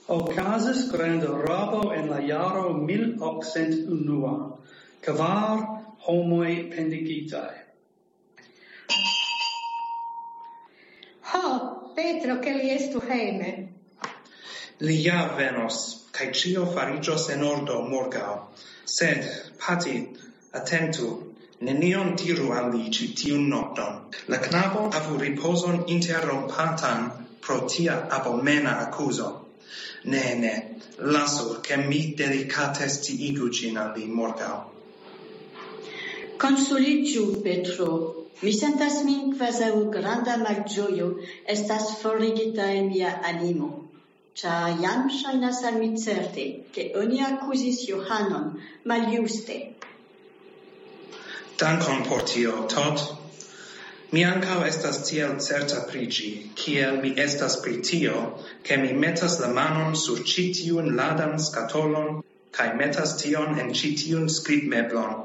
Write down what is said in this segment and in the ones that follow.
Okazis granda robo en la jaro 1801. Kvar homoj pendigitaj. Ho, Petro, che li estu hejme. Li ja venos, kaj ĉio fariĝos en ordo morgaŭ. Sed, Pati, atentu, nenion diru al li ĉi tiun nokton. La knabo havu ripozon interrompatan pro tia abomena akuzo. Ne, lasu, ke mi delikate sciigu ĝin al li morgaŭ. Konsoliĝu, Petro. Mi sentas min kvazaŭ granda malĝojo estas forigita en mia animo, ĉar jam ŝajnas al mi certe, ke oni akuzis Johanon maljuste. Dankon por tio, Tot. Mi ankaŭ estas tiel certa pri ĝi, kiel mi estas pri tio, ke mi metas la manon sur ĉi tiun ladan skatolon kaj metas tion en ĉi tiun skribmeblon.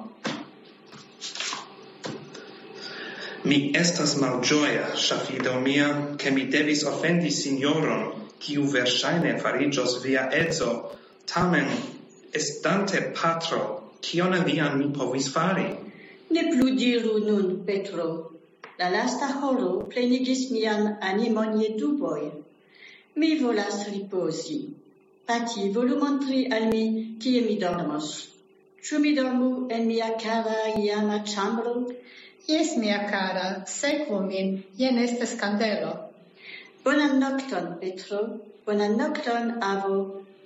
Mi estas malĝoja, ŝafido mia, ke mi devis ofendi sinjoron, kiu verŝajne fariĝos via edzo. Tamen, estante patro, kion alian mi povis fari? Ne plu diru nun, Petro. La lasta horo plenigis mian animon je duboj. Mi volas ripozi. Pati, volu montri al mi kie mi dormos. Ĉu mi dormu en mia kara iama ĉambro? Jes, mia cara, sekvu min, jen estas kandelo. Bonan nokton, Petro. Bonan nokton, avo.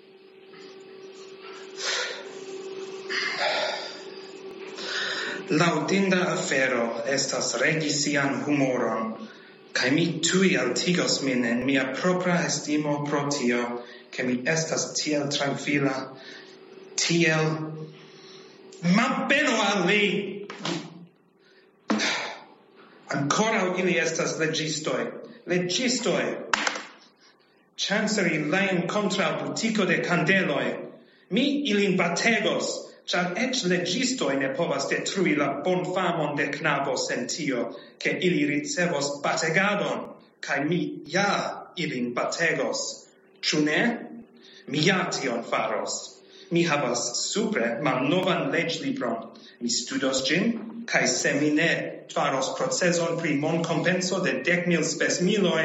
Laŭdinda afero estas regi sian humoron, kaj mi tuj altigos min en mia propra estimo pro tio, ke mi estas tiel trankvila, tiel... Malbeno al li! Ankoraŭ ili estas leĝistoj. Chanceri lejn kontraŭ butiko de kandeloj. Mi ilin bategos, ĉar eĉ leĝistoj ne povas detrui la bonfamon de knabo sen tio, ke ili ricevos bategadon, kaj mi ja ilin bategos. Ĉu ne? Mi ja tion faros. Mi havas supre malnovan leĝlibron. Mi studos ĝin, kaj se mi ne faros proceson pri monkompenso de 10,000 spesmiloj,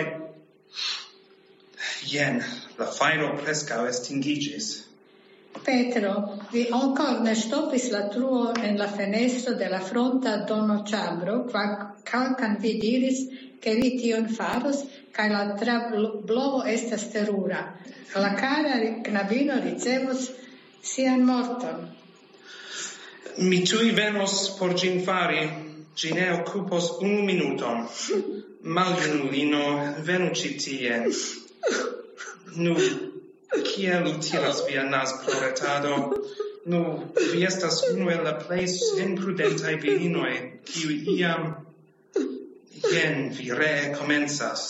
jen, la fajro preskaŭ estingiĝis. Petro, vi ancor ne stopis la truo en la fenestro de la fronta donoĉambro, kvankam vi diris, ke vi tion faros, kaj la trablovo estas terura. La kara knabino ricevos sian morton. Mi tuj venos por ĝin fari. Ĝi ne okupos 1 minuton. Maljunulino, venu ĉi tie. Nu, kiel utilas via nazploretado? Nu, vi estas unu el la plej senprudentaj virinoj, kiuj iam... Jen vi ree komencas.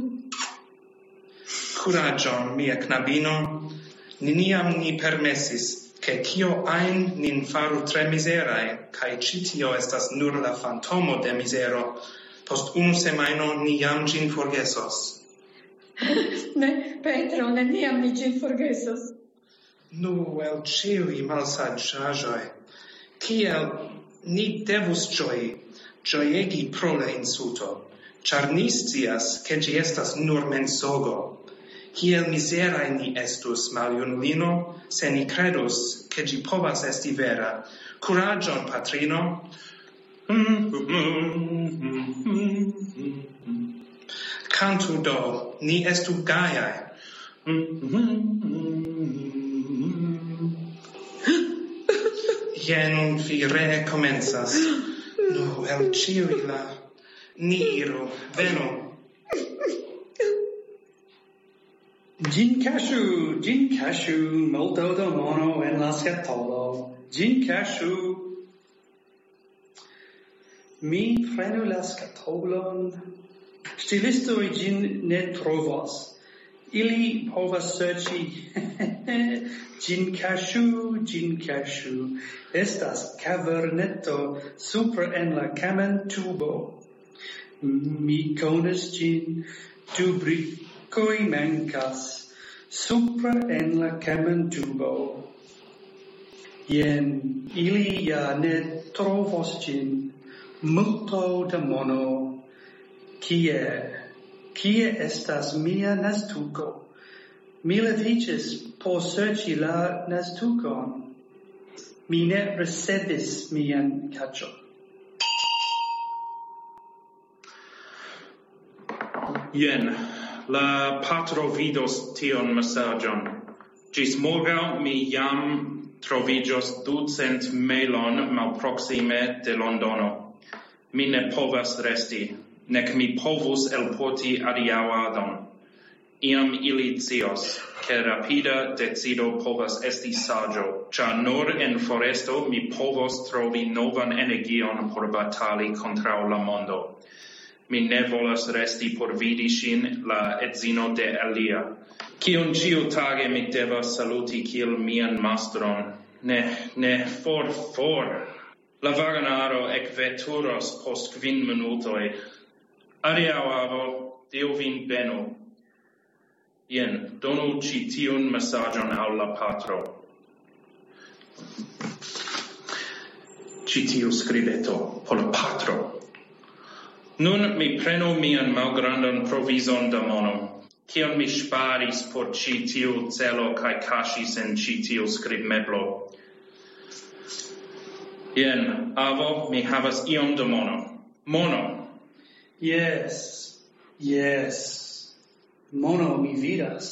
Kuraĝon, mia knabino. Neniam ni permesis, ke kio ajn nin faru tre miseraj, kaj ĉi tio estas nur la fantomo de mizero. Post 1 semajno ni jam ĝin forgesos. Ne, Petro, neniam mi ĝin forgesos. Nu, el ĉiuj malsaĝaĵoj, kiel ni devus ĝojegi pro la insulto, ĉar ni scias, ke ĝi estas nur mensogo. Kiel miseraj ni estus, maljunulino, se ni credus, ke ĝi povas esti vera. Kuraĝon, patrino! Kantu do, ni estu gajaj. Jen vi ree komencas. Nu, el ĉiuj la... Ni iru, venu. Gin cashew, molto da mono en la scatolo. Gin cashew. Mi prenu la scatolon. Stilistoi gin ne trovos. Ili povas serĉi. Gin cashew. Estas caverneto supre en la kamen tubo. Mi konas gin. 2 bricoj mankas. supra en la kementubo. Jen ili ja ne trovos gin, multo da mono, kie estas mia nestuko? Mi leviĝis por serĉi la nestukon. Mi ne recebis mian kaĉon. Jen, la patro vidos tion mesaĝon. Ĝis morgaŭ mi jam troviĝos 200 melon malproksime de Londono. Mi ne povas resti, nek mi povus elporti adiaŭadon. Iam ili scios, ke rapida decido povas esti saĝo, ĉar nur en foresto mi povos trovi novan energion por batali kontraŭ la mondo. Mi ne volas resti por vidi ŝin, la edzino de Elia. Kion ĉiutage mi devas saluti kiel mian mastron? Ne, for. La vagonaro ekveturos post 5 minutoj. Adiaŭ, avo, Dio vin benu. Jen, donu ĉi tiun mesaĝon al la patro. Ĉi tiu skribeto por la patro. Nun mi prenu mian malgrandan provizon da mono, kion mi ŝparis por ĉi tiu celo kaj kaŝis en ĉi tiu skribmeblo. Jen, avo, mi havas iom da mono. Mono. Yes. Mono mi vidas.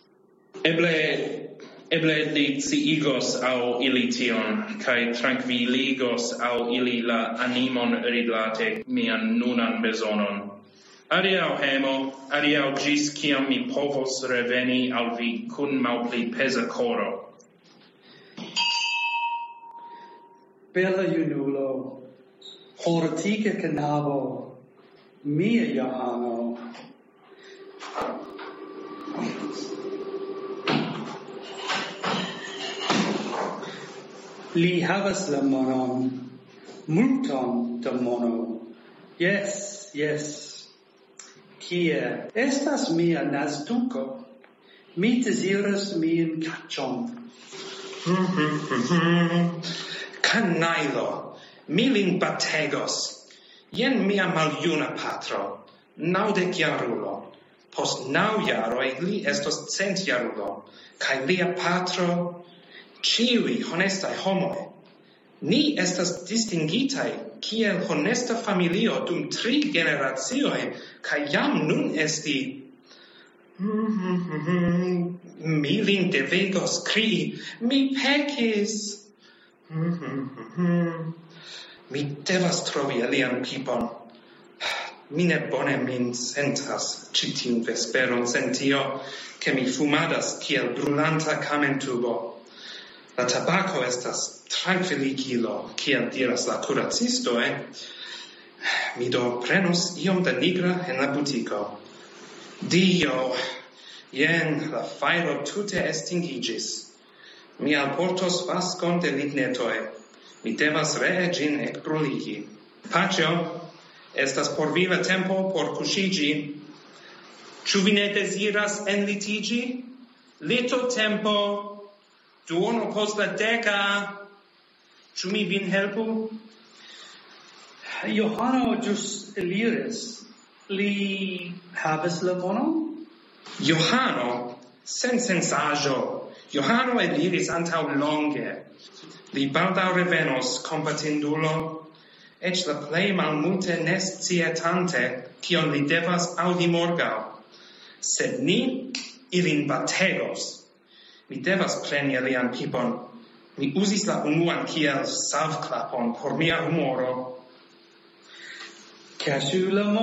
Eble li sciigos au ili tion, kai trankviligos au ili la animon rilate mian nunan bezonon. Adiaŭ hemo, adiaŭ ĝis kiam mi povos reveni al vi kun malpli peza koro. Bela junulo, fortika knabo, mia Johano. Li havas la monon, multon da mono. Yes. Kie estas mia nestuko? Mi deziras mian kaĉon. Kanajlo, mi lin bategos. Jen mia maljuna patro, 90-jarulo. Post 9 jaroj li estos 100-jarulo, kaj lia patro ĉiuj honestaj homoj. Ni estas distingitaj kiel honesta familio dum 3 generacioj, kaj jam nun esti. Mi lin devigos krii, mi pekis. Mi devas trovi alian pipon. Mi ne bone min sentas ĉi tiun vesperon sen tio, ke mi fumadas kiel brulanta kamentubo. La tabako estas trankviligilo, kiel diras la kuracisto, Mi do prenus iom da nigra en la butiko. Dio, jen la fajro tute estingigis. Mi alportos vaskon de lignetoj. Mi devas ree ĝin ekbruligi. Paĉjo, estas por vi la tempo por kuŝiĝi. Ĉu vi ne deziras enlitiĝi? Lito tempo, duono post la 10. Ĉu mi vin helpu? Johano ĵus eliris. Li havas la monon? Johano, sensensaĵo. Johano eliris antaŭ longe. Li baldaŭ revenos, kompatindulo, eĉ la plej malmulte ne scietante, kion li devas aŭdi morgaŭ. Sed ni ilin bategos. Mi devas preni lian pipon. Mi uzis la unuan kiel salvklapon por mia humoro. Kaŝu la